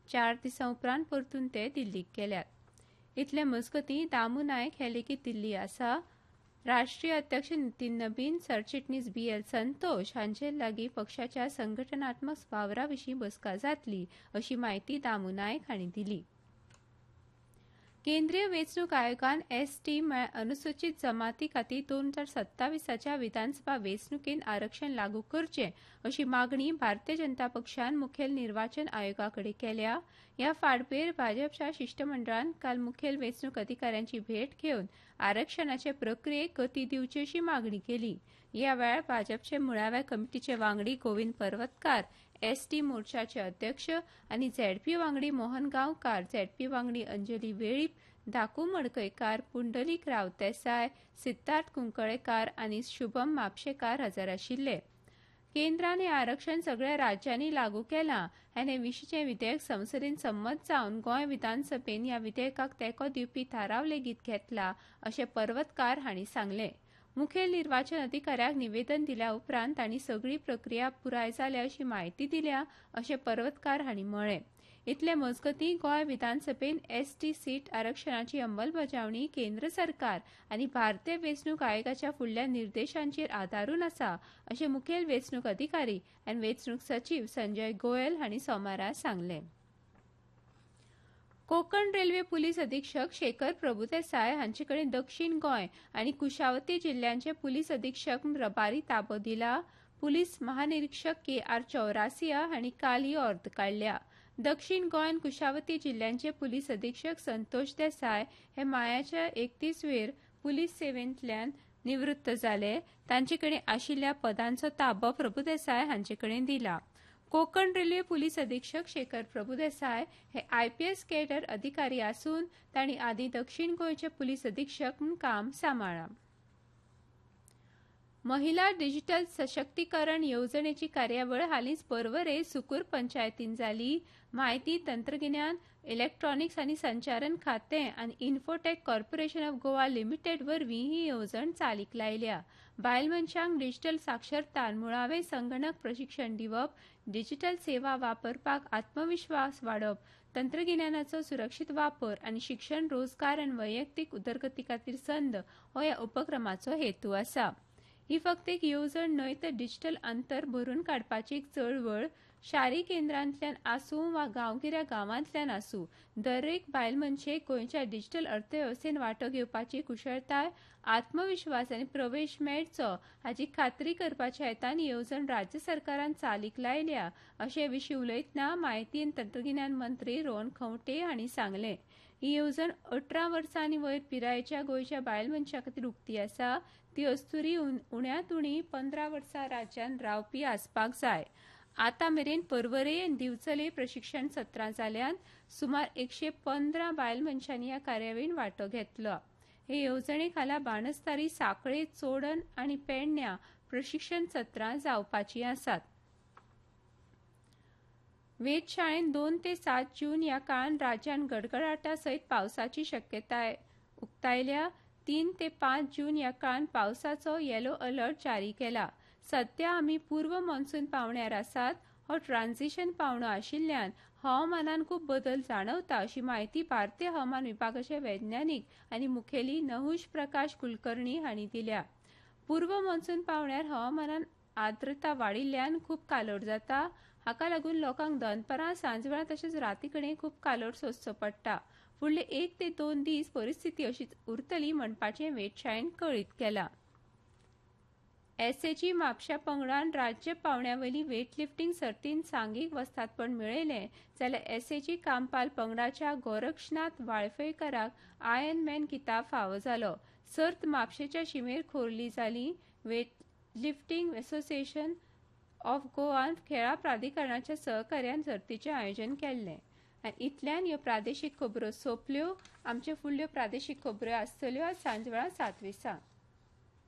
4 दिसां उपरांत परतून ते दिल्लीक गेल्यात। इतले मजगतीं दामू नायक हे लेगीत दिल्ली आसा। राष्ट्रीय अध्यक्ष नितीन नबीन, सरचिटणीस BL संतोष हांचे लागीं पक्षाच्या संघटनात्मक वावराविशीं बसका जातली अशी माहिती दामू नायक हांणी दिली। केंद्रीय वेंचणूक आयोगान ST अनुसूचित जमाती खातीर 2027च्या विधानसभा वेंचणुकेंत आरक्षण लागू करचें अशी मागणी भारतीय जनता पक्षान मुखेल निर्वाचन आयोगाकडे केल्या। ह्या फाटभुंयेर भाजपच्या शिष्टमंडळान काल मुखेल वेंचणूक अधिकाऱ्यांची भेट घेवन आरक्षणाचे प्रक्रियेक गती दिवची अशी मागणी केली। ह्या वेळार भाजपचे मुळाव्या कमिटीचे वांगडी गोविंद पर्वतकार, ST मोर्चाचे अध्यक्ष आनी ZP वांगडी मोहन गांवकार, ZP वांगडी अंजली वेळीप, दाकू मडकयकार, पुंडलीक रावतेसाय, सिद्धार्थ कुंकळेकार आनी शुभम म्हापशेकार हजर आशिल्ले। केंद्रान हे आरक्षण सगळ्या राज्यांनी लागू केलां आनी हे विशींचें विधेयक संसदेन संमत जावन गोंय विधानसभेन ह्या विधेयकाक तेंको दिवपी थाराव लेगीत घेतला अशें पर्वतकार हांणी सांगलें। मुखेल निर्वाचन अधिकाऱ्याक निवेदन दिल्या उपरांत तांणी सगळी प्रक्रिया पुराय जाल्या अशी माहिती दिल्या अशें पर्वतकार हांणी म्हळें। इतले मजगतीं गोंय विधानसभेन ST सीट आरक्षणाची अंमलबजावणी केंद्र सरकार आनी भारतीय वेंचणूक आयोगाच्या फुडल्या निर्देशांचेर आदारून आसा अशें मुखेल वेंचणूक अधिकारी आनी वेंचणूक सचीव संजय गोयल हांणी सोमारा सांगलें। कोंकण रेल्वे पुलीस अधीक्षक शेखर प्रभुदेसाय हांचे कडेन दक्षिण गोंय आनी कुशावती जिल्ह्यांचे पुलीस अधीक्षक रबारी ताबो दिला। पुलीस महानिरीक्षक KR चौरासिया हांणी काल ही अर्द काडल्या। दक्षिण गोंय आनी कुशावती जिल्ह्यांचे पुलीस अधीक्षक संतोष देसाय हे मायाच्या 31वेर पुलीस सेवेंतल्यान निवृत्त जाले। तांचे कडेन आशिल्ल्या पदांचो ताबो प्रभुदेसाय हांचे कडेन दिला। कोंकण रेल्वे पुलीस अधीक्षक शेखर प्रभुदेसाय हे IPS कॅडर अधिकारी आसून तांणी आदीं दक्षिण गोंयचे पुलीस अधीक्षक म्हूण काम सांबाळ्ळां। महिला डिजिटल सशक्तीकरण येवजणेची कार्यावळ हालींच पर्वरे सुकूर पंचायतीन जाली। माहिती तंत्रगिन्यान, इलेक्ट्रॉनिक्स आनी संचारण खातें आनी infotech corporation of Goa limited वरवीं ही येवजण चालीक लायल्या। बायल मनशांक डिजिटल साक्षरता आनी मुळावें संगणक प्रशिक्षण दिवप, डिजिटल सेवा वापरपाक आत्मविश्वास वाडप, तंत्रगिन्यानाचो सुरक्षीत वापर आनी शिक्षण, रोजगार आनी वैयक्तीक उदरगती खातीर संद हो ह्या उपक्रमाचो हेतू आसा। ही फक्त एक येवजण न्हय तर डिजिटल अंतर भरून काडपाची एक चळवळ। शारी केंद्रांतल्यान आसूं वा गांवगिऱ्या गांवांतल्यान आसूं, दरेक बायल मनशेक गोंयच्या डिजिटल अर्थवेवस्थेन वांटो घेवपाची कुशळटाय, आत्मविश्वास आनी प्रवेश मेळचो हाची खात्री करपाच्या हेतान ही येवजण राज्य सरकारान चालीक लायल्या अशें विशीं उलयतना माहिती आनी तंत्रगिन्यान मंत्री रोहन खंवटे हांणी सांगलें। ही येवजण 18 वर्सां आनी वयर पिरायेच्या गोंयच्या बायल मनशां खातीर उक्ती आसा। ती अस्तुरी उण्यांत उणी 15 वर्सां राज्यांत रावपी आसपाक जाय। आतां मेरेन पर्वरे आनी दिवचले प्रशिक्षण सत्रां जाल्यांत सुमार 115 बायल मनशांनी ह्या कार्यावळींत वांटो घेतलो। हे येवजणे खाला बाणस्तारी, सांखळे, चोडण आनी पेडण्यां प्रशिक्षण सत्रां जावपाचीं आसात। वेधशाळेन 2 ते 7 जून ह्या काळांत राज्यांत गडगडाटा सयत पावसाची शक्यताय उक्तायल्या। 3 ते 5 जून ह्या काळांत पावसाचो येलो अलर्ट जारी केला। सध्या आमी पूर्व मॉन्सून पावण्यार आसात। हो ट्रान्झिशन पावणो आशिल्ल्यान हवामानात खूब बदल जाणवता अशी माहिती भारतीय हवामान विभागाचे वैज्ञानीक आनी मुखेली नहुष प्रकाश कुलकर्णी हांणी दिल्या। पूर्व मॉन्सून पावण्यार हवामानात आर्द्रता वाडिल्ल्यान खूब कालोर जाता। हाका लागून लोकांक दनपारां, सांजवेळा तशेंच रातीकडेन खूब कालोर सोंसचो पडटा। फुडले 1 ते 2 दीस परिस्थिती अशीच उरतली म्हणपाचें वेधशाळेन कळीत केलां। SAG म्हापश्या पंगडान राज्य पावंड्यावयली वेटलिफ्टिंग सर्तींत सांघीक वस्तादपण मेळयलें जाल्यार SAG कांपाल पंगडाच्या गोरक्षनाथ वाळफेकाराक आयर्नमॅन किताब फावो जालो। सर्त म्हापशेच्या शिमेर खोरली जाली। वेटलिफ्टिंग असोसिएशन ऑफ गोवान खेळां प्राधिकरणाच्या सहकार्यान सर्तीचें आयोजन केल्लें। आनी इतल्यान ह्यो प्रादेशीक खबरो सोंपल्यो। आमच्यो फुडल्यो प्रादेशीक खबरो आसतल्यो आज सांजवेळा 7:20.